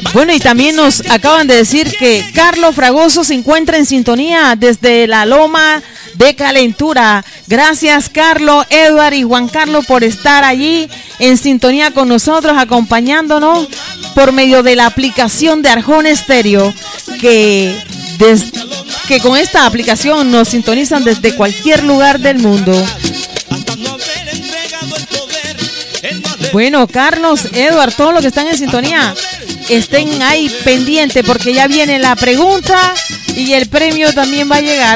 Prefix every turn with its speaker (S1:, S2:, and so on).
S1: Bueno, y también nos acaban de decir que Carlos Fragoso se encuentra en sintonía desde la Loma de Calentura. Gracias, Carlos, Edward y Juan Carlos, por estar allí en sintonía con nosotros, acompañándonos por medio de la aplicación de Arjona Estéreo, que con esta aplicación nos sintonizan desde cualquier lugar del mundo. Bueno, Carlos, Edward, todos los que están en sintonía, estén ahí pendientes porque ya viene la pregunta y el premio también va a llegar.